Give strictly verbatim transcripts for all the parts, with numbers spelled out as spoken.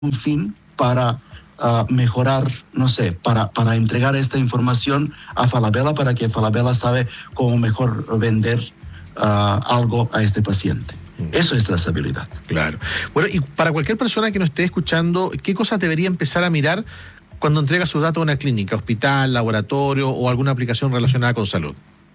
un fin para uh, mejorar, no sé, para, para entregar esta información a Falabella para que Falabella sabe cómo mejor vender uh, algo a este paciente. Eso es trazabilidad. Claro. Bueno, y para cualquier persona que nos esté escuchando, ¿qué cosas debería empezar a mirar cuando entrega sus datos a una clínica, hospital, laboratorio o alguna aplicación relacionada con salud?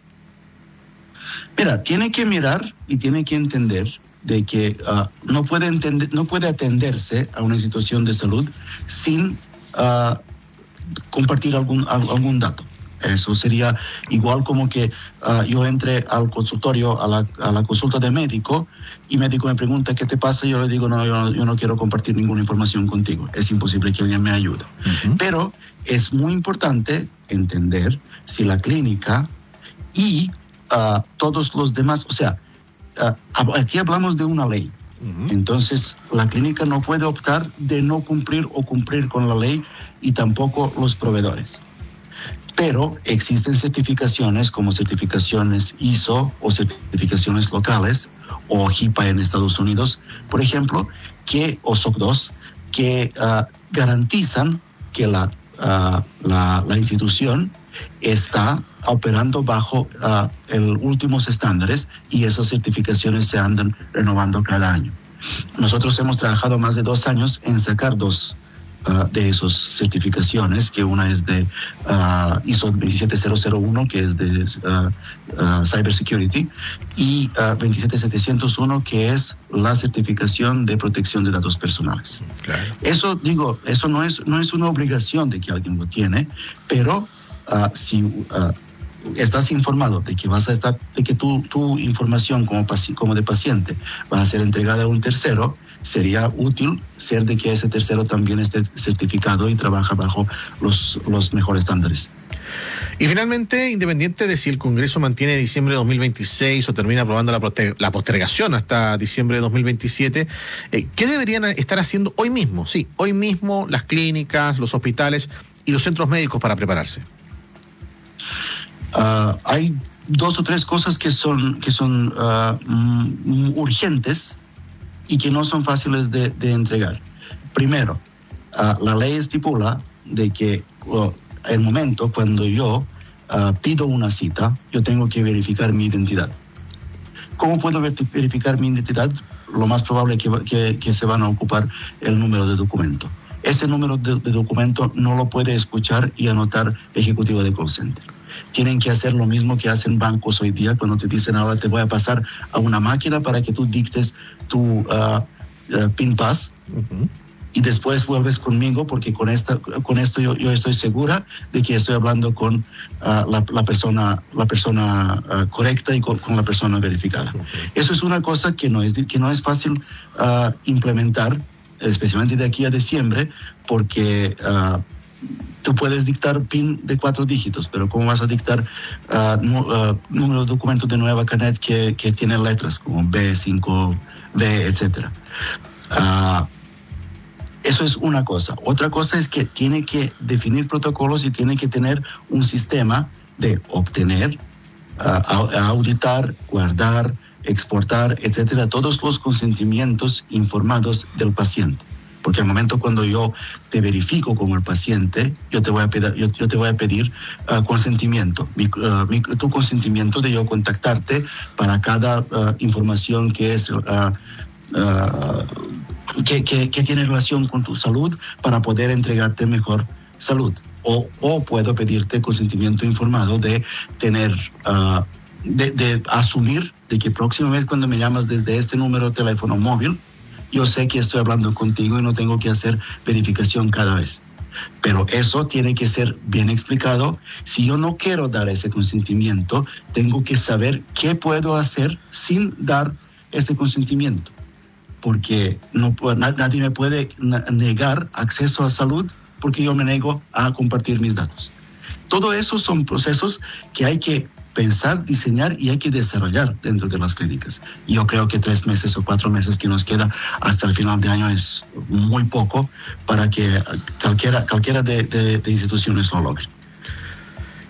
Mira, tiene que mirar y tiene que entender de que uh, no puede entender, no puede atenderse a una institución de salud sin uh, compartir algún, algún dato. Eso sería igual como que uh, yo entre al consultorio, a la, a la consulta del médico, y el médico me pregunta qué te pasa, y yo le digo, no, yo no, yo no quiero compartir ninguna información contigo. Es imposible que alguien me ayude. Uh-huh. Pero es muy importante entender si la clínica y uh, todos los demás, o sea, uh, aquí hablamos de una ley. Uh-huh. Entonces, la clínica no puede optar de no cumplir o cumplir con la ley, y tampoco los proveedores. Pero existen certificaciones como certificaciones I S O o certificaciones locales o HIPAA en Estados Unidos, por ejemplo, que, o S O C dos, que uh, garantizan que la, uh, la, la institución está operando bajo uh, los últimos estándares, y esas certificaciones se andan renovando cada año. Nosotros hemos trabajado más de dos años en sacar dos Uh, de esas certificaciones, que una es de uh, I S O veintisiete mil uno, que es de uh, uh, Cybersecurity, y uh, veintisiete mil setecientos uno, que es la certificación de protección de datos personales. Claro. Eso, digo, eso no es, no es una obligación de que alguien lo tiene, pero uh, si uh, estás informado de que vas a estar, de que tu, tu información como, paci- como de paciente va a ser entregada a un tercero, sería útil ser de que ese tercero también esté certificado y trabaja bajo los, los mejores estándares. Y finalmente, independiente de si el Congreso mantiene diciembre de dos mil veintiséis o termina aprobando la, poster- la postergación hasta diciembre de dos mil veintisiete, eh, ¿qué deberían estar haciendo hoy mismo? Sí, hoy mismo las clínicas, los hospitales y los centros médicos para prepararse. Uh, hay dos o tres cosas que son, que son uh, mm, urgentes y que no son fáciles de, de entregar. Primero, uh, la ley estipula de que uh, el momento cuando yo uh, pido una cita, yo tengo que verificar mi identidad. ¿Cómo puedo ver- verificar mi identidad? Lo más probable es que, que, que se van a ocupar el número de documento. Ese número de, de documento no lo puede escuchar y anotar ejecutivo de call center. Tienen que hacer lo mismo que hacen bancos hoy día, cuando te dicen, ahora te voy a pasar a una máquina para que tú dictes tu uh, uh, PIN pass, uh-huh, y después vuelves conmigo, porque con, esta, con esto yo, yo estoy segura de que estoy hablando con uh, la, la persona, la persona uh, correcta y con, con la persona verificada. Uh-huh. Eso es una cosa que no es, que no es fácil uh, implementar, especialmente de aquí a diciembre, porque uh, tú puedes dictar PIN de cuatro dígitos, pero ¿cómo vas a dictar uh, nu, uh, número de documentos de Nueva Canet que, que tiene letras como B, cinco B, etcétera? Uh, eso es una cosa. Otra cosa es que tiene que definir protocolos y tiene que tener un sistema de obtener, uh, auditar, guardar, exportar, etcétera, todos los consentimientos informados del paciente. Porque al momento cuando yo te verifico como el paciente, yo te voy a pedir, yo, yo te voy a pedir uh, consentimiento, mi, uh, mi, tu consentimiento de yo contactarte para cada uh, información que es uh, uh, que, que, que tiene relación con tu salud, para poder entregarte mejor salud. O, o puedo pedirte consentimiento informado de tener uh, de, de asumir de que próxima vez cuando me llamas desde este número de teléfono móvil, yo sé que estoy hablando contigo y no tengo que hacer verificación cada vez. Pero eso tiene que ser bien explicado. Si yo no quiero dar ese consentimiento, tengo que saber qué puedo hacer sin dar ese consentimiento. Porque no, nadie me puede negar acceso a salud porque yo me nego a compartir mis datos. Todo eso son procesos que hay que pensar, diseñar y hay que desarrollar dentro de las clínicas. Yo creo que tres meses o cuatro meses que nos queda hasta el final de año es muy poco para que cualquiera, cualquiera de, de, de instituciones lo logre.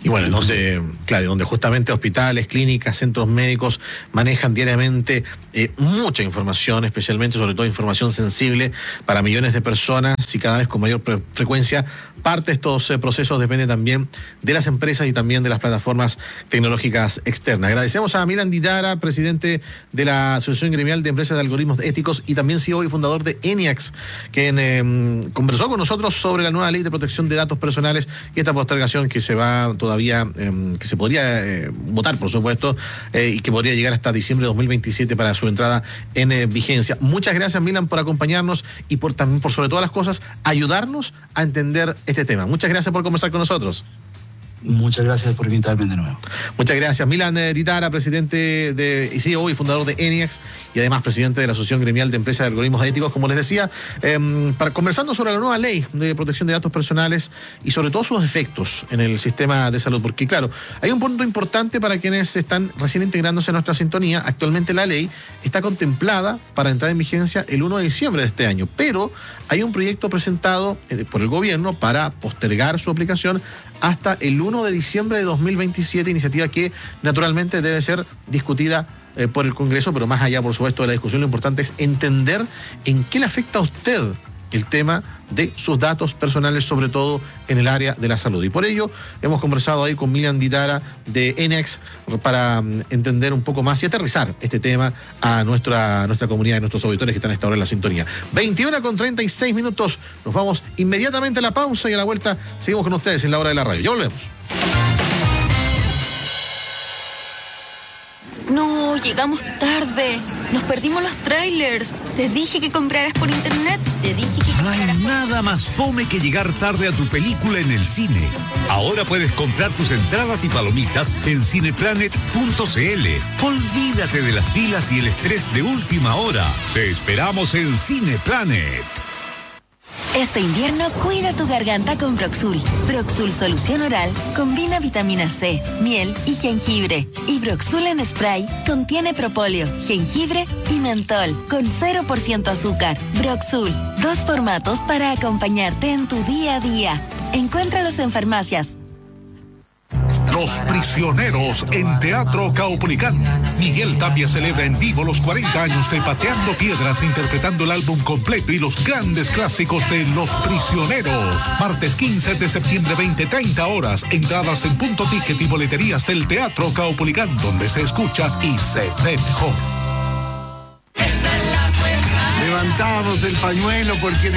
Y bueno, donde, claro, donde justamente hospitales, clínicas, centros médicos manejan diariamente eh, mucha información, especialmente, sobre todo, información sensible para millones de personas y cada vez con mayor pre- frecuencia. Parte de estos eh, procesos depende también de las empresas y también de las plataformas tecnológicas externas. Agradecemos a Milan Ditara, presidente de la Asociación Gremial de Empresas de Algoritmos Éticos y también C E O y fundador de ENIAX, quien eh, conversó con nosotros sobre la nueva ley de protección de datos personales y esta postergación que se va todavía, eh, que se podría eh, votar, por supuesto, eh, y que podría llegar hasta diciembre de dos mil veintisiete para su entrada en eh, vigencia. Muchas gracias, Milan, por acompañarnos y por también, por sobre todas las cosas, ayudarnos a entender este tema. Muchas gracias por conversar con nosotros. Muchas gracias por invitarme de nuevo. Muchas gracias. Milan eh, Ditara, presidente de C E O y fundador de ENIAX y además presidente de la Asociación Gremial de Empresas de Algoritmos Éticos, como les decía, eh, para conversando sobre la nueva ley de protección de datos personales y sobre todo sus efectos en el sistema de salud. Porque claro, hay un punto importante para quienes están recién integrándose en nuestra sintonía. Actualmente la ley está contemplada para entrar en vigencia el primero de diciembre de este año, pero hay un proyecto presentado eh, por el gobierno para postergar su aplicación hasta el primero de diciembre de dos mil veintisiete, iniciativa que naturalmente debe ser discutida eh, por el Congreso, pero más allá, por supuesto, de la discusión, lo importante es entender en qué le afecta a usted el tema de sus datos personales, sobre todo en el área de la salud. Y por ello hemos conversado ahí con Milan Ditara de ENIAX para um, entender un poco más y aterrizar este tema a nuestra, a nuestra comunidad, a nuestros auditores que están a esta hora en la sintonía. veintiuna con treinta y seis minutos. Nos vamos inmediatamente a la pausa y a la vuelta seguimos con ustedes en la hora de la radio. Ya volvemos. No, llegamos tarde. Nos perdimos los trailers. Te dije que compraras por internet. Te dije que No hay compraras por... nada más fome que llegar tarde a tu película en el cine. Ahora puedes comprar tus entradas y palomitas en cineplanet punto c l. Olvídate de las filas y el estrés de última hora. Te esperamos en Cineplanet. Este invierno cuida tu garganta con Broxul. Broxul Solución Oral combina vitamina C, miel y jengibre. Y Broxul en spray contiene propóleo, jengibre y mentol con cero por ciento azúcar. Broxul, dos formatos para acompañarte en tu día a día. Encuéntralos en farmacias. Los Prisioneros en Teatro Caupolicán. Miguel Tapia celebra en vivo los cuarenta años de Pateando Piedras, interpretando el álbum completo y los grandes clásicos de Los Prisioneros. Martes quince de septiembre, veinte treinta horas. Entradas en Punto Ticket y boleterías del Teatro Caupolicán, donde se escucha y se ve mejor. Levantamos el pañuelo porque